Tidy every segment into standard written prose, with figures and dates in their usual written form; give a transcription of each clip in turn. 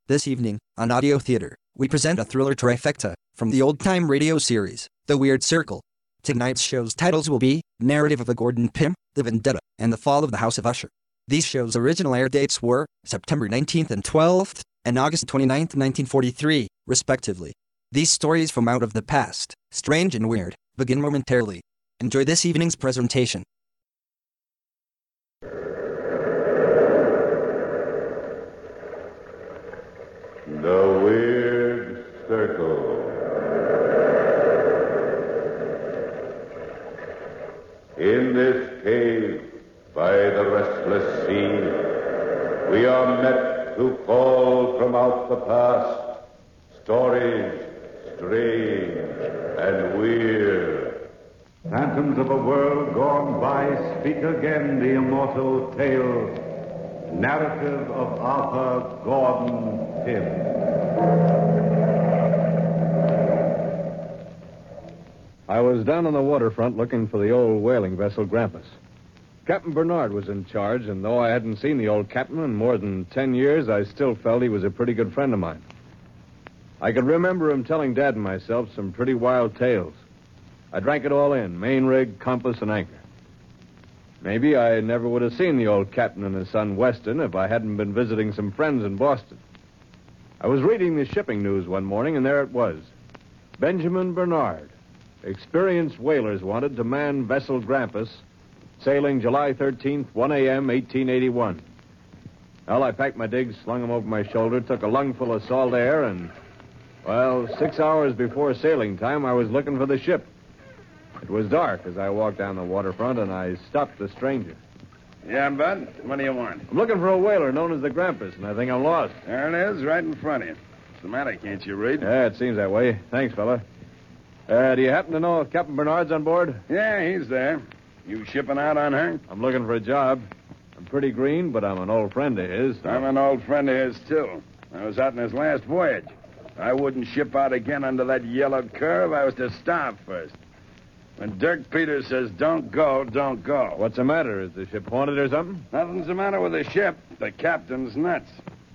This evening, on Audio Theater, we present a thriller trifecta from the old-time radio series, The Weird Circle. Tonight's show's titles will be Narrative of the Gordon Pym, The Vendetta, and The Fall of the House of Usher. These shows' original air dates were September 19th and 12th, and August 29th, 1943, respectively. These stories from out of the past, strange and weird, begin momentarily. Enjoy this evening's presentation. The Weird Circle. In this cave by the restless sea, we are met to call from out the past stories strange and weird. Phantoms of a world gone by speak again the immortal tale. Narrative of Arthur Gordon Pym. I was down on the waterfront looking for the old whaling vessel Grampus. Captain Bernard was in charge, and though I hadn't seen the old captain in more than 10 years, I still felt he was a pretty good friend of mine. I could remember him telling Dad and myself some pretty wild tales. I drank it all in, main rig, compass, and anchor. Maybe I never would have seen the old captain and his son Weston if I hadn't been visiting some friends in Boston. I was reading the shipping news one morning, and there it was. Benjamin Bernard. Experienced whalers wanted to man vessel Grampus, sailing July 13th, 1 a.m., 1881. Well, I packed my digs, slung them over my shoulder, took a lungful of salt air, and, 6 hours before sailing time, I was looking for the ship. It was dark as I walked down the waterfront, and I stopped the stranger. Yeah, Bud? What do you want? I'm looking for a whaler known as the Grampus, and I think I'm lost. There it is, right in front of you. What's the matter? Can't you read? Yeah, it seems that way. Thanks, fella. Do you happen to know if Captain Bernard's on board? Yeah, he's there. You shipping out on her? I'm looking for a job. I'm pretty green, but I'm an old friend of his. So... I'm an old friend of his, too. I was out in his last voyage. I wouldn't ship out again under that yellow curve. I was to starve first. When Dirk Peters says don't go, don't go. What's the matter? Is the ship haunted or something? Nothing's the matter with the ship. The captain's nuts.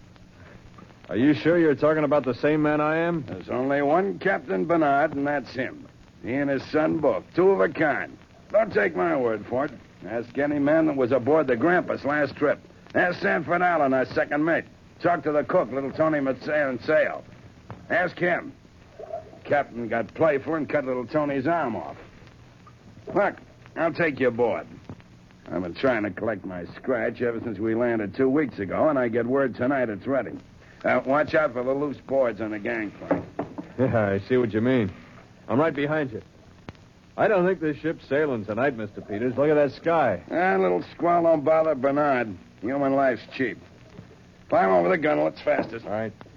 Are you sure you're talking about the same man I am? There's only one Captain Bernard, and that's him. He and his son both. Two of a kind. Don't take my word for it. Ask any man that was aboard the Grampus last trip. Ask Sanford Allen, our second mate. Talk to the cook, little Tony Matsayo. Ask him. Captain got playful and cut little Tony's arm off. Look, I'll take you aboard. I've been trying to collect my scratch ever since we landed 2 weeks ago, and I get word tonight it's ready. Watch out for the loose boards on the gangplank. Yeah, I see what you mean. I'm right behind you. I don't think this ship's sailing tonight, Mr. Peters. Look at that sky. A little squall don't bother Bernard. Human life's cheap. Climb over the gunwales fastest. All right.